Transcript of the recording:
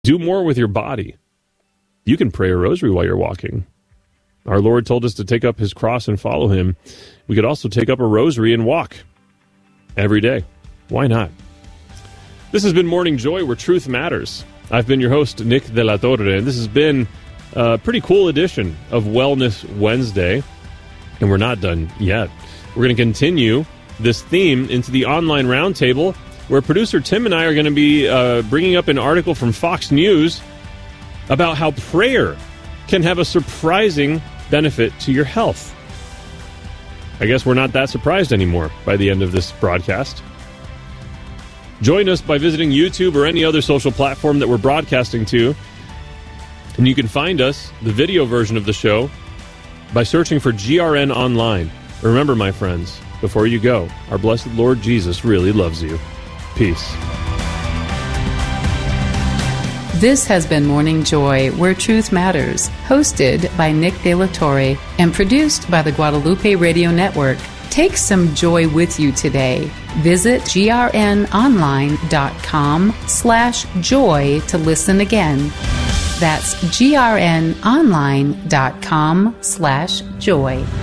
Do more with your body. You can pray a rosary while you're walking. Our Lord told us to take up his cross and follow him. We could also take up a rosary and walk every day. Why not? This has been Morning Joy, where truth matters. I've been your host, Nick De La Torre, and this has been a pretty cool edition of Wellness Wednesday. And we're not done yet. We're going to continue this theme into the online roundtable, where producer Tim and I are going to be bringing up an article from Fox News about how prayer can have a surprising benefit to your health. I guess we're not that surprised anymore by the end of this broadcast. Join us by visiting YouTube or any other social platform that we're broadcasting to. And you can find us, the video version of the show, by searching for GRN Online. Remember, my friends, before you go, our blessed Lord Jesus really loves you. Peace. This has been Morning Joy, where truth matters, hosted by Nick De La Torre and produced by the Guadalupe Radio Network. Take some joy with you today. Visit grnonline.com/joy to listen again. That's grnonline.com/joy.